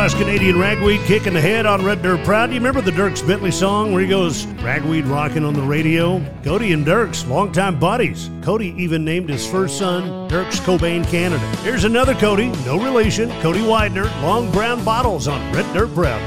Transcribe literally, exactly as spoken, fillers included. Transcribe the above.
Last Canadian Ragweed kicking the head on Red Dirt Proud. Do you remember the Dierks Bentley song where he goes, Ragweed rocking on the radio? Cody and Dierks, longtime buddies. Cody even named his first son Dierks Cobain Canada. Here's another Cody, no relation, Cody Widener, Long Brown Bottles on Red Dirt Proud.